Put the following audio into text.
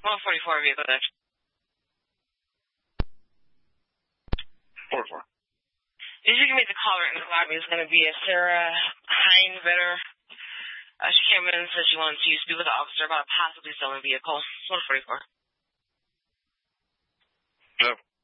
144 vehicle dash. 44. If you can make the caller in the lobby, it's going to be a Sarah Heinvetter. She came in and said she wanted to speak with the officer about a possibly stolen vehicle. 144. Yep.